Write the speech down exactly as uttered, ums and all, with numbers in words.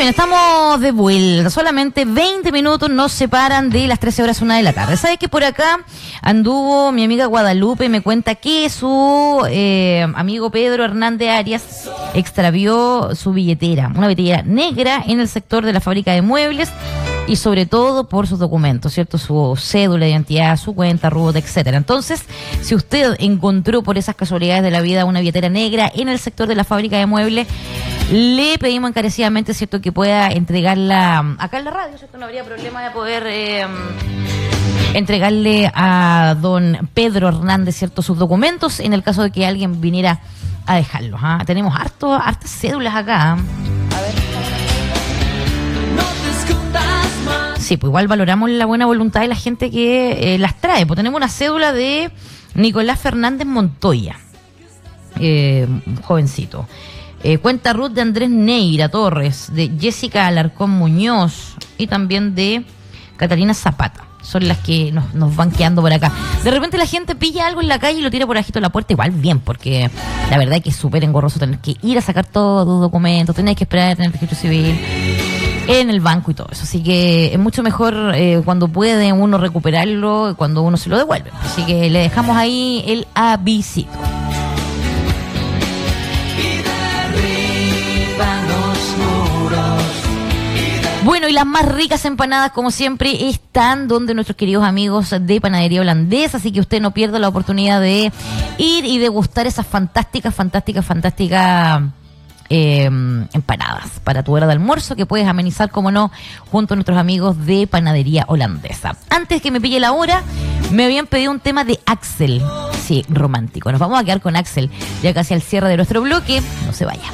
bien, estamos de vuelta. Solamente veinte minutos nos separan de las trece horas una de la tarde. ¿Sabes que por acá anduvo mi amiga Guadalupe? Me cuenta que su eh, amigo Pedro Hernández Arias extravió su billetera, una billetera negra en el sector de la fábrica de muebles, y sobre todo por sus documentos, ¿cierto? Su cédula de identidad, su cuenta, R U T, etcétera. Entonces, si usted encontró por esas casualidades de la vida una billetera negra en el sector de la fábrica de muebles, le pedimos encarecidamente, ¿cierto?, que pueda entregarla acá en la radio, ¿cierto? No habría problema de poder eh, entregarle a don Pedro Hernández, ¿cierto?, sus documentos en el caso de que alguien viniera a dejarlos. ¿eh? Tenemos harto, hartas cédulas acá. ¿eh? A ver. Sí, pues igual valoramos la buena voluntad de la gente que eh, las trae. Pues tenemos una cédula de Nicolás Fernández Montoya, eh, jovencito. Eh, cuenta R U T de Andrés Neira Torres, de Jessica Alarcón Muñoz y también de Catalina Zapata. Son las que nos, nos van quedando por acá. De repente la gente pilla algo en la calle y lo tira por bajito de la puerta, igual bien, porque la verdad es que es súper engorroso tener que ir a sacar todos tus documentos, tener que esperar a tener registro civil en el banco y todo eso. Así que es mucho mejor eh, cuando puede uno recuperarlo, cuando uno se lo devuelve. Así que le dejamos ahí el avisito. Bueno, y las más ricas empanadas, como siempre, están donde nuestros queridos amigos de Panadería Holandesa, así que usted no pierda la oportunidad de ir y degustar esas fantásticas, fantásticas, fantásticas eh, empanadas para tu hora de almuerzo, que puedes amenizar, como no, junto a nuestros amigos de Panadería Holandesa. Antes que me pille la hora, me habían pedido un tema de Axel, sí, romántico. Nos vamos a quedar con Axel ya casi al cierre de nuestro bloque. No se vaya.